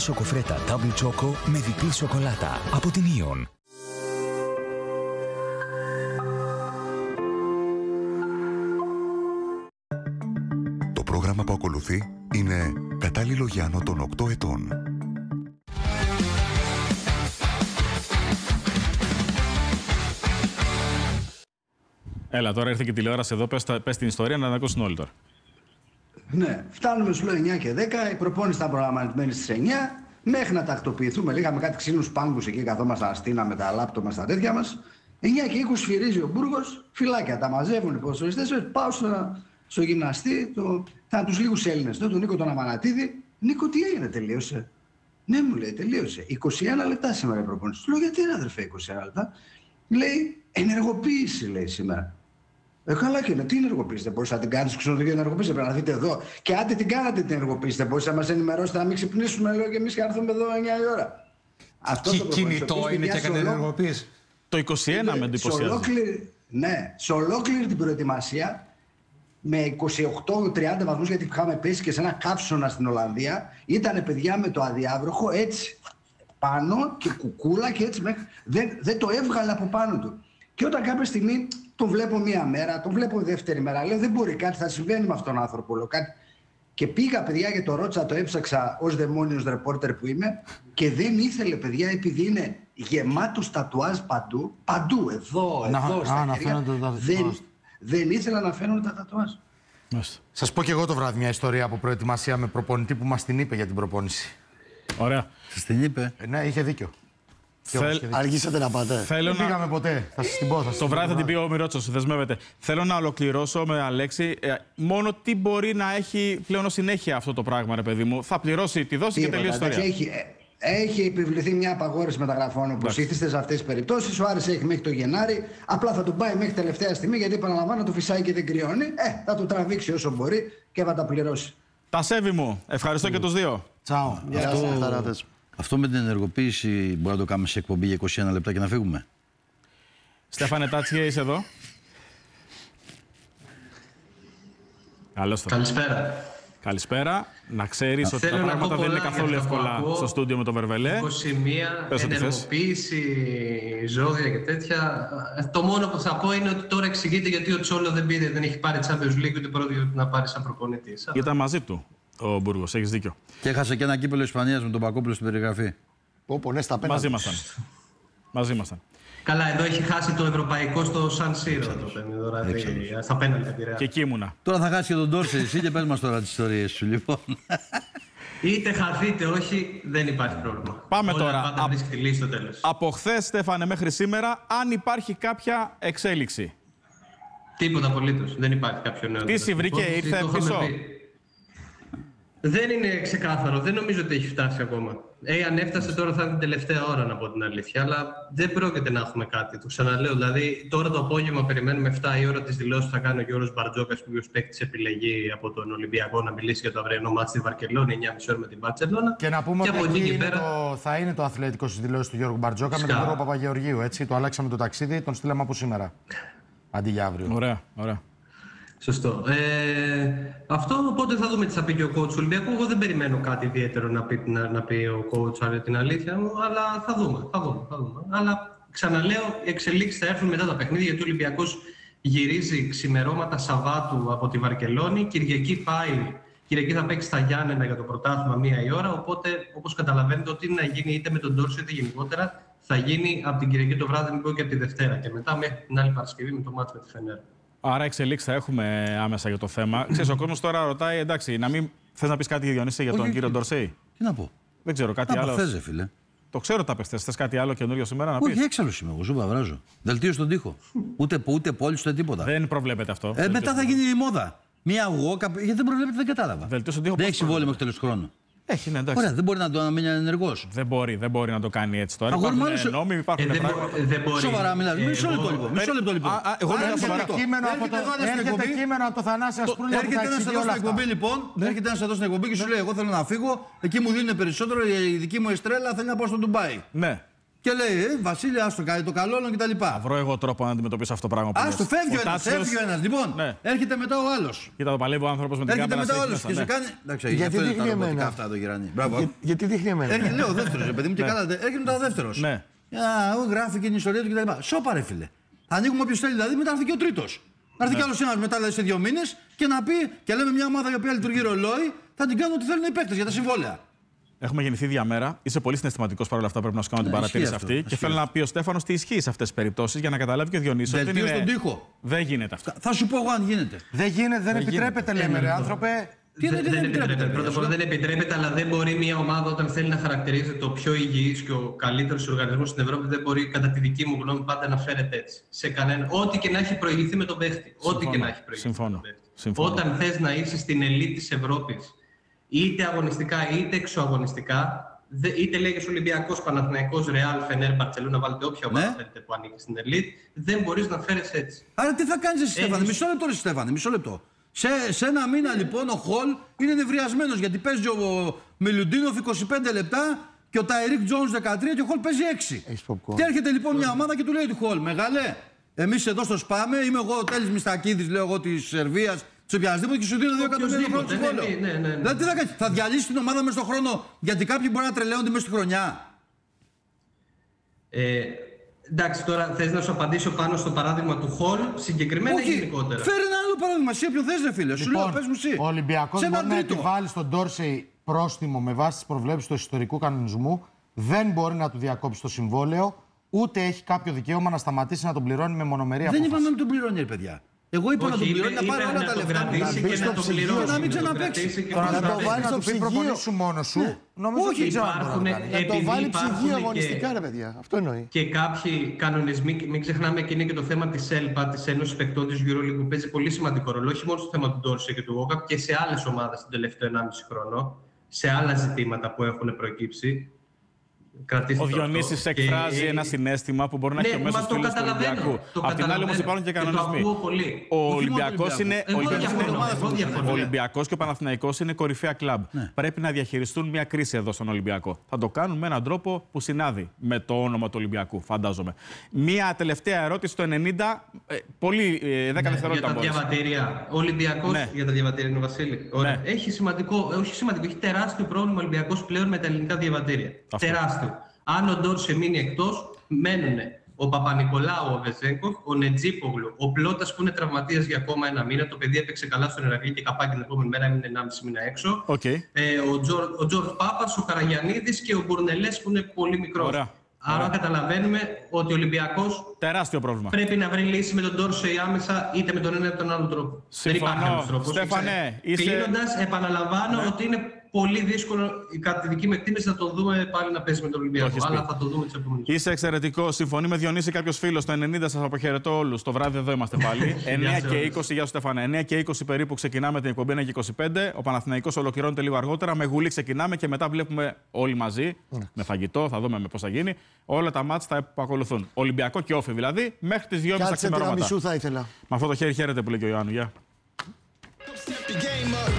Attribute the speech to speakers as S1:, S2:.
S1: σοκοφρέτα Double Choco με διπλή σοκολάτα από την Ion.
S2: Το πρόγραμμα που ακολουθεί είναι κατάλληλο για άνω των 8 ετών.
S3: Έλα, τώρα ήρθε και η τηλεόραση εδώ. Πες την ιστορία να την ακούσουν όλοι τώρα.
S4: Ναι, φτάνουμε σου λέω 9 και 10. Η προπόνηση ήταν προγραμματισμένη στις 9. Μέχρι να τακτοποιηθούμε, λίγαμε κάτι ξύνους πάγκους εκεί, καθόμασταν αστίνα με τα λάπτοπ μας, τα τέτοια μας. 9 και 20 σφυρίζει ο Μπούργος, φυλάκια τα μαζεύουν οι ποδοσφαιριστές. Πάω στο γυμναστή, ήταν τους λίγους Έλληνες, τον Νίκο τον Αμανατίδη. Νίκο, τι έγινε, τελείωσε? Ναι, μου λέει, τελείωσε. 21 λεπτά σήμερα η προπόνηση. Του λέω, γιατί είναι αδερφέ 21 λεπτά? Λέει, ενεργοποίηση λέει σήμερα. Καλά και είναι. Τι ενεργοποίηση? Δεν μπορούσα να την κάνετε ξενοδοχείο ενεργοποίηση? Πρέπει να δείτε εδώ. Και άντε την κάνατε την ενεργοποίηση. Δεν μπορούσατε να μας ενημερώσετε να μην ξυπνήσουμε, λέω, και εμείς και έρθουμε εδώ 9 η ώρα. Αυτό το
S5: κινητό είναι και έκανε ενεργοποίηση.
S3: Το 21 με εντυπωσιάζει.
S4: Ναι, σε ολόκληρη την προετοιμασία με 28-30 βαθμούς, γιατί είχαμε πέσει και σε ένα κάψωνα στην Ολλανδία, ήταν παιδιά με το αδιάβροχο έτσι πάνω και κουκούλα και έτσι μέχρι. Δεν το έβγαλε από πάνω του. Και όταν κάποια στιγμή τον βλέπω μία μέρα, τον βλέπω δεύτερη μέρα, λέω δεν μπορεί, κάτι θα συμβαίνει με αυτόν τον άνθρωπο. Λέω, κάτι. Και πήγα παιδιά και το ρώτησα, το έψαξα ως δαιμόνιος ρεπόρτερ που είμαι και δεν ήθελε παιδιά, επειδή είναι γεμάτος τατουάζ παντού, εδώ, στα χέρια, δεν ήθελα να φαίνονται τα τατουάζ.
S5: Σας πω και εγώ το βράδυ μια ιστορία από προετοιμασία με προπονητή που μας την είπε για την προπόνηση.
S3: Ωραία.
S6: Σας την είπε?
S5: Ναι, είχε δίκιο.
S6: Αργήσατε να πάτε.
S5: Δεν πήγαμε ποτέ. Θα σας την πω.
S3: Το βράδυ θα την πει ο Μιρότσος, δεσμεύεται. Θέλω να ολοκληρώσω με Αλέξη. Μόνο τι μπορεί να έχει πλέον συνέχεια αυτό το πράγμα, ρε παιδί μου. Θα πληρώσει τη δόση και τελείωσε η ιστορία.
S4: Έχει επιβληθεί μια απαγόρευση μεταγραφών όπως ήθιστε σε αυτές τις περιπτώσεις. Ο Άρης έχει μέχρι το Γενάρη. Απλά θα του πάει μέχρι τελευταία στιγμή, γιατί επαναλαμβάνω το φυσάει και δεν κρυώνει. Θα του τραβήξει όσο μπορεί και θα τα πληρώσει.
S3: Τα σέβη μου. Ευχαριστώ και τους δύο.
S5: Τσάου.
S6: Αυτό με την ενεργοποίηση μπορεί να το κάνουμε σε εκπομπή για 21 λεπτά και να φύγουμε?
S3: Στέφανε Τάτσιε, είσαι εδώ? Καλώς ήρθατε.
S7: Καλησπέρα.
S3: Καλησπέρα. Να ξέρεις ότι τα πράγματα δεν είναι καθόλου εύκολα στο στούντιο με τον Βερβελέ.
S7: 21, ενεργοποίηση, ζώδια και τέτοια. Το μόνο που θα πω είναι ότι τώρα εξηγείται γιατί ο Τσόλο δεν έχει πάρει Champions League, ούτε πρόκειται να πάρει σαν προπονητής.
S3: Ήταν μαζί του ο Μπούργος, έχεις δίκιο.
S6: Και έχασε και ένα κύπελλο Ισπανίας με τον Πακόπουλο στην περιγραφή.
S5: Ναι, στα πέναντι.
S3: Μαζί ήμασταν.
S7: Καλά, εδώ έχει χάσει το ευρωπαϊκό στο Σαν Σύρο. Στα πέναντι.
S3: Και εκεί ήμουνα.
S6: Τώρα θα χάσει και τον Ντόρσε, εσύ και πες μας τώρα τις ιστορίες σου, λοιπόν.
S7: Είτε χαθείτε, όχι, δεν υπάρχει πρόβλημα.
S3: Πάμε
S7: όλα
S3: τώρα.
S7: Πάντα βρίσκει λύση στο τέλος.
S3: Από χθες, Στέφανε, μέχρι σήμερα, αν υπάρχει κάποια εξέλιξη?
S7: Τίποτα απολύτως. Δεν υπάρχει κάποιο νέο.
S3: Τι συμβρήκε, ήρθε πίσω?
S7: Δεν είναι ξεκάθαρο. Δεν νομίζω ότι έχει φτάσει ακόμα. Αν έφτασε τώρα θα είναι την τελευταία ώρα, να πω την αλήθεια. Αλλά δεν πρόκειται να έχουμε κάτι. Το ξαναλέω. Δηλαδή, τώρα το απόγευμα περιμένουμε 7 η ώρα τις δηλώσεις που θα κάνει ο Γιώργος Μπαρτζόκας, που είναι παίκτης επιλεγή από τον Ολυμπιακό, να μιλήσει για το αυριανό μάτς στη Βαρκελόνη, 9,5 ώρα με την Μπαρτσελόνα.
S5: Και να πούμε ότι θα είναι το αθλητικό στις δηλώσεις του Γιώργου Μπαρτζόκα με τον Γιώργο Παπαγεωργίου. Έτσι. Το αλλάξαμε το ταξίδι, τον στείλαμε από σήμερα. Αντί για αύριο.
S3: Ωραία, ωραία.
S7: Σωστό. Αυτό οπότε θα δούμε τι θα πει και ο coach του Ολυμπιακού. Εγώ δεν περιμένω κάτι ιδιαίτερο να πει ο coach, την αλήθεια μου, αλλά θα δούμε. Αλλά ξαναλέω, οι εξελίξεις θα έρθουν μετά τα παιχνίδια, γιατί ο Ολυμπιακός γυρίζει ξημερώματα Σαββάτου από τη Βαρκελόνη. Κυριακή θα παίξει στα Γιάννενα για το πρωτάθλημα 1 η ώρα. Οπότε, όπως καταλαβαίνετε, ό,τι είναι να γίνει είτε με τον Ντόρση είτε γενικότερα, θα γίνει από την Κυριακή το βράδυ, μην πω και από τη Δευτέρα. Και μετά μέχρι την άλλη Παρασκευή με το μάτς με τη Φενέρ.
S3: Άρα εξελίξεις θα έχουμε άμεσα για το θέμα. Ξέρεις, ο κόσμος τώρα ρωτάει, εντάξει, να μην θες να πεις κάτι, Διονύση, για τον κύριο Ντορσέι?
S6: Τι να πω?
S3: Δεν ξέρω, κάτι άλλο.
S6: Θες, φίλε.
S3: Το ξέρω τα πες. Θες κάτι άλλο καινούριο σήμερα να πεις?
S6: Όχι, έξαλλος είμαι εγώ, σου παβράζω. Δελτίο στον τοίχο. Ούτε πόλη, ούτε τίποτα.
S3: Δεν προβλέπεται αυτό.
S6: Μετά θα γίνει η μόδα. Μία γιατί δεν προβλέπεται, δεν κατάλαβα.
S3: Δεν
S6: έχει συμβόλαιο μέχρι τέλος του χρόνου.
S3: Έχει, ναι, εντάξει.
S6: Ωραία, δεν μπορεί να μείνει ενεργός.
S3: Δεν μπορεί να το κάνει έτσι τώρα. Υπάρχουν νόμοι, υπάρχουν πράγματα.
S6: Σοβαρά μιλάμε. Μισό λεπτό λοιπόν.
S3: Εγώ μιλάω σοβαρά.
S5: Έρχεται κείμενο από το Θανάση Ασπρούλια.
S6: Έρχεται ένας εδώ στην εκπομπή λοιπόν. Έρχεται ένας εδώ στην εκπομπή και σου λέει: εγώ θέλω να φύγω. Εκεί μου δίνουν περισσότερο. Η δική μου εστρέλα θέλει να πάω στο Ντουμπάι.
S3: Ναι.
S6: Και λέει, Βασίλη, άστο το καλό και τα λοιπά.
S3: Θα βρω εγώ τρόπο να αντιμετωπίσω αυτό το πράγμα.
S6: Άστο, φεύγει ο ένας. Λοιπόν,
S3: ναι.
S6: έρχεται μετά ο άλλος.
S3: Κοίτα, το παλεύει ο άνθρωπος με την κάμερα.
S6: Έρχεται μετά ο άλλος και σε κάνει. Εντάξει,
S8: γιατί δείχνει εμένα.
S6: Αυτά το γυράνι.
S8: Γιατί δείχνει εμένα.
S6: Έρχεται, λέω, ο δεύτερος, παιδί μου, και κάνατε. Έρχεται μετά ο δεύτερος.
S3: Ναι.
S6: Γράφει και την ιστορία του κτλ. Σώπα, ρε φίλε. Θα ανοίγουμε όποιος θέλει, δηλαδή, μετά έρθει και ο τρίτος. Να έρθει κι άλλος ένας μετά, δηλαδή, σε 2 μήνες και να πει και λέμε μια ομάδα η οποία λειτουργεί ρολόι, θα την κάνουν ό,τι θέλουν οι παίκτες για τα συμβόλαια.
S3: Έχουμε γεννηθεί ίδια μέρα. Είσαι πολύ συναισθηματικός παρόλα αυτά. Πρέπει να σου κάνω την παρατήρηση αυτή. Και θέλω να πει ο Στέφανος τι ισχύει σε αυτές τις περιπτώσεις για να καταλάβει και ο Διονύσης.
S6: Δελτίο στον τοίχο.
S3: Δεν γίνεται αυτό.
S6: Θα σου πω εγώ αν γίνεται.
S5: Δεν γίνεται, δεν επιτρέπεται, λέμε, ρε άνθρωπε.
S7: Δεν επιτρέπεται. Πρώτα απ' όλα δεν επιτρέπεται, αλλά δεν μπορεί μια ομάδα όταν θέλει να χαρακτηρίζεται το πιο υγιής και ο καλύτερος οργανισμός στην Ευρώπη, δεν μπορεί κατά τη δική μου γνώμη πάντα να φέρεται έτσι. Σε κανένα. Ό,τι και να έχει προηγηθεί με τον παίχτη. Ό,τι και να έχει προηγηθεί.
S3: Συμφωνώ.
S7: Όταν θες να είσαι στην ελίτ της Ευρώπης, είτε αγωνιστικά είτε εξωαγωνιστικά, είτε λέγες Ολυμπιακός, Παναθηναϊκός, Ρεάλ, Φενέρ, Μπαρτσελόνα, βάλτε όποια ομάδα θέλετε που ανήκει στην ελίτ, δεν μπορείς να φέρεις έτσι.
S6: Άρα τι θα κάνεις εσύ, Στέφανε? Μισό λεπτό, ρε Στέφανε, μισό λεπτό. Σε ένα μήνα λοιπόν ο Χολ είναι νευριασμένος γιατί παίζει ο Μιλουντίνοφ 25 λεπτά και ο Ταϊρίκ Τζόνς 13 και ο Χολ παίζει 6. Και έρχεται λοιπόν μια ομάδα και του λέει του Χολ, μεγάλε, εμείς εδώ στο σπάμε, είμαι εγώ ο Τέλης Μιστακίδης, λέω εγώ της Σερβίας, της οποιασδήποτε και σου δίνω 2 εκατομμύρια ευρώ συμβόλαιο. Δηλαδή τι θα κάνεις, θα διαλύσεις την ομάδα μέσα στον χρόνο γιατί κάποιοι μπορεί να τρελαίνονται μέσα στη χρονιά.
S7: Εντάξει, τώρα θες να σου απαντήσω πάνω στο παράδειγμα του Χολ, συγκεκριμένα ή γενικότερα?
S6: Φέρε ένα άλλο παράδειγμα, εσύ όποιον θες, ρε φίλε. Σου λέω, πες μου εσύ.
S5: Ο Ολυμπιακός μπορεί να επιβάλλει στον Ντόρσεϊ πρόστιμο με βάση τις προβλέψεις του ιστορικού κανονισμού, δεν μπορεί να του διακόψει το συμβόλαιο, ούτε έχει κάποιο δικαίωμα να σταματήσει να τον πληρώνει με μονομερή απόφαση.
S6: Δεν είπαμε να μην τον πληρώνει, ρε παιδιά. Εγώ είπα να τον πληρώνει, να πάρει όλα τα λεφτά μου,
S7: και
S6: να μην ξαναπαίξει.
S5: Τώρα να το βάλει στο ψυγείο σου μόνο σου. Νομίζω ότι
S7: υπάρχουν.
S8: Να το βάλει ψυγείο αγωνιστικά, ρε παιδιά. Αυτό εννοεί.
S7: Και κάποιοι κανονισμοί, μην ξεχνάμε και είναι και το θέμα της ΕΛΠΑ, της Ένωσης Παικτών της EuroLeague, που παίζει πολύ σημαντικό ρόλο, όχι μόνο στο θέμα του Ντόρσεϊ και του Γόκαπ και σε άλλες ομάδες τον τελευταίο 1,5 χρόνο, σε άλλα ζητήματα που έχουν προκύψει.
S3: Ο Διονύσης εκφράζει ένα συναίσθημα που μπορεί να έχει ο μέσος φίλος του Ολυμπιακού. Απ' την άλλη όμως υπάρχουν και κανονισμοί. Ο Ολυμπιακός είναι. Ο Ολυμπιακός και ο Παναθηναϊκός είναι κορυφαία κλαμπ. Πρέπει να διαχειριστούν μια κρίση εδώ στον Ολυμπιακό. Θα το κάνουν με έναν τρόπο που συνάδει με το όνομα του Ολυμπιακού, φαντάζομαι. Μια τελευταία ερώτηση το 90, πολύ 10 δευτερόλεπτα.
S7: Για τα διαβατήρια. Ο Ολυμπιακός για τα διαβατήρια είναι ο Βασίλη. Έχει έχει τεράστιο πρόβλημα ο Ολυμπιακός πλέον με τα ελληνικά διαβατήρια. Τεράστιο. Αν ο Ντόρσεϊ μείνει εκτός, μένουν ο Παπα-Νικολάου, ο Βεζέγκοφ, ο Νετζίπογλου, ο Πλώτας που είναι τραυματίας για ακόμα 1 μήνα. Το παιδί έπαιξε καλά στον Ηρακλή και καπάκι την επόμενη μέρα έμεινε 1,5 μήνα έξω. Ο Τζορτ Πάπας, ο Καραγιαννίδης και ο Μπουρνελές που είναι πολύ μικρός. Άρα καταλαβαίνουμε ότι ο Ολυμπιακός
S3: τεράστιο πρόβλημα.
S7: Πρέπει να βρει λύση με τον Ντόρσεϊ άμεσα είτε με τον ένα είτε τον άλλο τρόπο. Δεν υπάρχει άλλος τρόπος. Κλείνοντας, επαναλαμβάνω ότι είναι πολύ δύσκολο κατά τη δική μου εκτίμηση να το δούμε πάλι να παίζει με τον Ολυμπιακό. Αλλά θα το δούμε τις επόμενες.
S3: Είσαι εξαιρετικό. Συμφωνεί με Διονύση κάποιος φίλος. Το 90 σας αποχαιρετώ όλους. Το βράδυ εδώ είμαστε πάλι. 9 και 20, γεια σου Στέφανε. 9 και 20 περίπου ξεκινάμε την εκπομπή, 1 και 25. Ο Παναθηναϊκός ολοκληρώνεται λίγο αργότερα. Με Γουλή ξεκινάμε και μετά βλέπουμε όλοι μαζί. Με φαγητό, θα δούμε πώς θα γίνει. Όλα τα μάτς θα επακολουθούν. Ολυμπιακό και Όφη δηλαδή μέχρι τις 2.30 τα ξημερώματα.
S8: Θα ήθελα.
S3: Με αυτό το χέρι χαίρετε που λέει και ο Ιωάννου. Γεια.